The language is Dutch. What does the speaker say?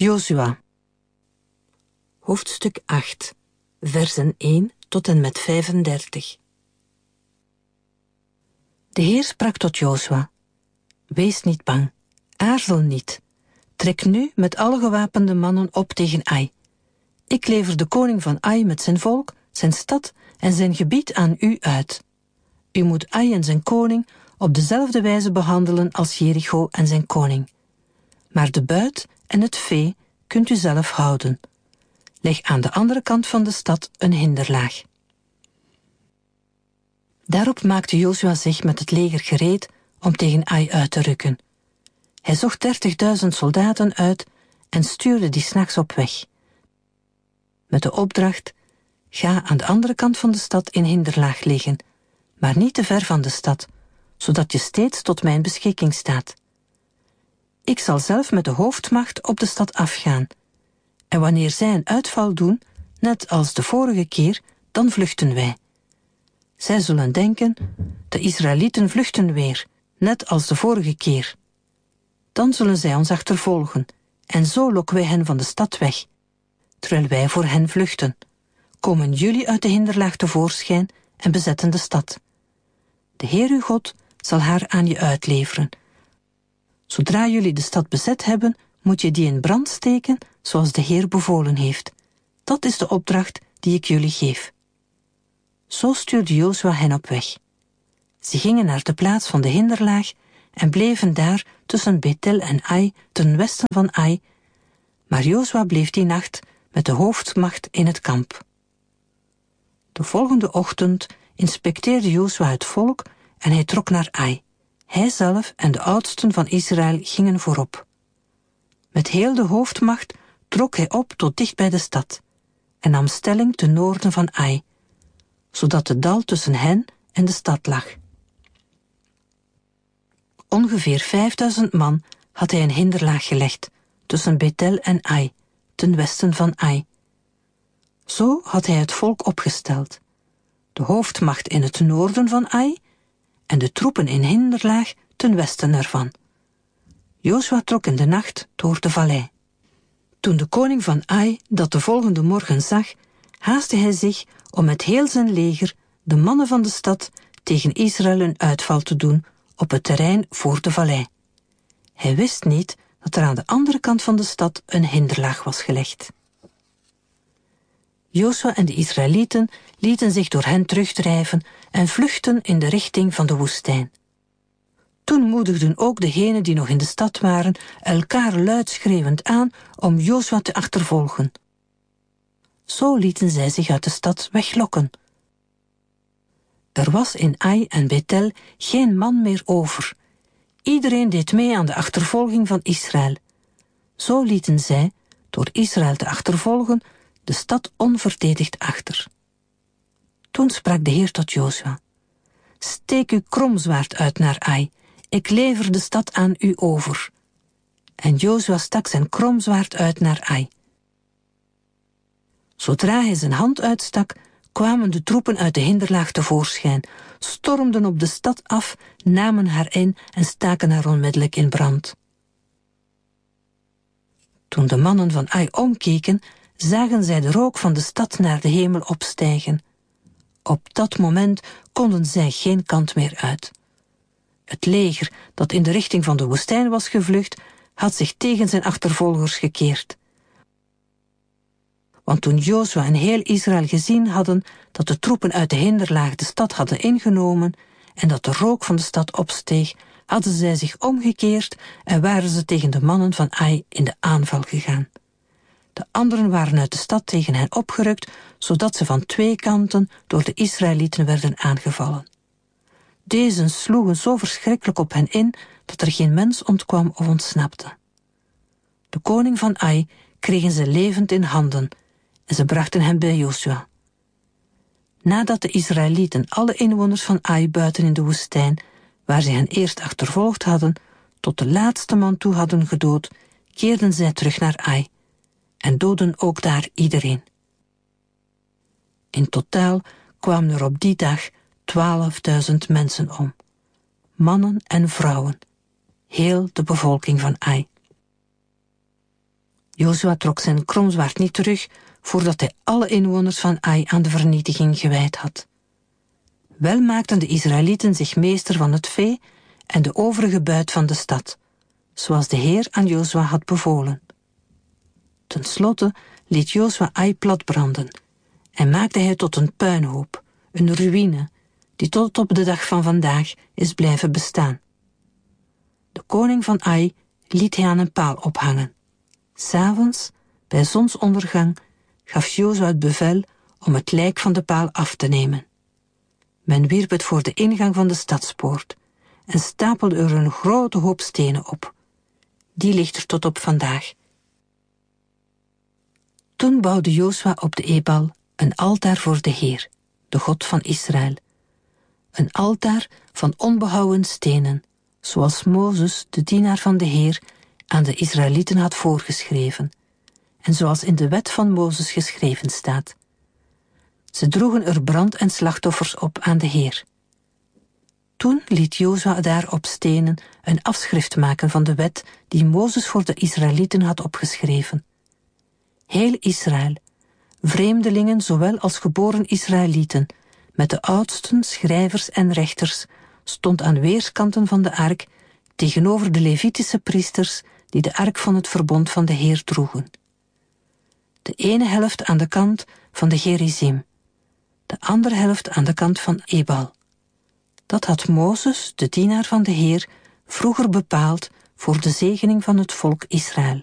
Jozua. Hoofdstuk 8, versen 1 tot en met 35. De Heer sprak tot Jozua: Wees niet bang, aarzel niet. Trek nu met alle gewapende mannen op tegen Ai. Ik lever de koning van Ai met zijn volk, zijn stad en zijn gebied aan u uit. U moet Ai en zijn koning op dezelfde wijze behandelen als Jericho en zijn koning. Maar de buit en het vee kunt u zelf houden. Leg aan de andere kant van de stad een hinderlaag. Daarop maakte Jozua zich met het leger gereed om tegen Ai uit te rukken. Hij zocht 30.000 soldaten uit en stuurde die 's nachts op weg. Met de opdracht: ga aan de andere kant van de stad in hinderlaag liggen, maar niet te ver van de stad, zodat je steeds tot mijn beschikking staat. Ik zal zelf met de hoofdmacht op de stad afgaan. En wanneer zij een uitval doen, net als de vorige keer, dan vluchten wij. Zij zullen denken: de Israëlieten vluchten weer, net als de vorige keer. Dan zullen zij ons achtervolgen, en zo lokken wij hen van de stad weg, terwijl wij voor hen vluchten. Komen jullie uit de hinderlaag tevoorschijn en bezetten de stad. De Heer uw God zal haar aan je uitleveren. Zodra jullie de stad bezet hebben, moet je die in brand steken, zoals de Heer bevolen heeft. Dat is de opdracht die ik jullie geef. Zo stuurde Jozua hen op weg. Ze gingen naar de plaats van de hinderlaag en bleven daar tussen Bethel en Ai, ten westen van Ai. Maar Jozua bleef die nacht met de hoofdmacht in het kamp. De volgende ochtend inspecteerde Jozua het volk en hij trok naar Ai. Hij zelf en de oudsten van Israël gingen voorop. Met heel de hoofdmacht trok hij op tot dicht bij de stad en nam stelling ten noorden van Ai, zodat het dal tussen hen en de stad lag. Ongeveer 5000 man had hij een hinderlaag gelegd tussen Bethel en Ai, ten westen van Ai. Zo had hij het volk opgesteld: de hoofdmacht in het noorden van Ai en de troepen in hinderlaag ten westen ervan. Jozua trok in de nacht door de vallei. Toen de koning van Ai dat de volgende morgen zag, haastte hij zich om met heel zijn leger, de mannen van de stad, tegen Israël een uitval te doen op het terrein voor de vallei. Hij wist niet dat er aan de andere kant van de stad een hinderlaag was gelegd. Jozua en de Israëlieten lieten zich door hen terugdrijven en vluchtten in de richting van de woestijn. Toen moedigden ook degenen die nog in de stad waren elkaar luid schreeuwend aan om Jozua te achtervolgen. Zo lieten zij zich uit de stad weglokken. Er was in Ai en Bethel geen man meer over. Iedereen deed mee aan de achtervolging van Israël. Zo lieten zij, door Israël te achtervolgen, de stad onverdedigd achter. Toen sprak de Heer tot Jozua: steek uw kromzwaard uit naar Ai. Ik lever de stad aan u over. En Jozua stak zijn kromzwaard uit naar Ai. Zodra hij zijn hand uitstak, kwamen de troepen uit de hinderlaag tevoorschijn, stormden op de stad af, namen haar in en staken haar onmiddellijk in brand. Toen de mannen van Ai omkeken, zagen zij de rook van de stad naar de hemel opstijgen. Op dat moment konden zij geen kant meer uit. Het leger, dat in de richting van de woestijn was gevlucht, had zich tegen zijn achtervolgers gekeerd. Want toen Jozua en heel Israël gezien hadden dat de troepen uit de hinderlaag de stad hadden ingenomen en dat de rook van de stad opsteeg, hadden zij zich omgekeerd en waren ze tegen de mannen van Ai in de aanval gegaan. De anderen waren uit de stad tegen hen opgerukt, zodat ze van 2 kanten door de Israëlieten werden aangevallen. Deze sloegen zo verschrikkelijk op hen in, dat er geen mens ontkwam of ontsnapte. De koning van Ai kregen ze levend in handen en ze brachten hem bij Jozua. Nadat de Israëlieten alle inwoners van Ai buiten in de woestijn, waar ze hen eerst achtervolgd hadden, tot de laatste man toe hadden gedood, keerden zij terug naar Ai en doodden ook daar iedereen. In totaal kwamen er op die dag 12.000 mensen om, mannen en vrouwen, heel de bevolking van Ai. Jozua trok zijn kromzwaard niet terug voordat hij alle inwoners van Ai aan de vernietiging gewijd had. Wel maakten de Israëlieten zich meester van het vee en de overige buit van de stad, zoals de Heer aan Jozua had bevolen. Ten slotte liet Jozua Ai platbranden en maakte hij tot een puinhoop, een ruïne, die tot op de dag van vandaag is blijven bestaan. De koning van Ai liet hij aan een paal ophangen. 'S Avonds, bij zonsondergang, gaf Jozua het bevel om het lijk van de paal af te nemen. Men wierp het voor de ingang van de stadspoort en stapelde er een grote hoop stenen op. Die ligt er tot op vandaag. Toen bouwde Jozua op de Ebal een altaar voor de Heer, de God van Israël. Een altaar van onbehouwen stenen, zoals Mozes, de dienaar van de Heer, aan de Israëlieten had voorgeschreven, en zoals in de wet van Mozes geschreven staat. Ze droegen er brand- en slachtoffers op aan de Heer. Toen liet Jozua daar op stenen een afschrift maken van de wet die Mozes voor de Israëlieten had opgeschreven. Heel Israël, vreemdelingen zowel als geboren Israëlieten, met de oudsten, schrijvers en rechters, stond aan weerskanten van de ark tegenover de Levitische priesters die de ark van het verbond van de Heer droegen. De ene helft aan de kant van de Gerizim, de andere helft aan de kant van Ebal. Dat had Mozes, de dienaar van de Heer, vroeger bepaald voor de zegening van het volk Israël.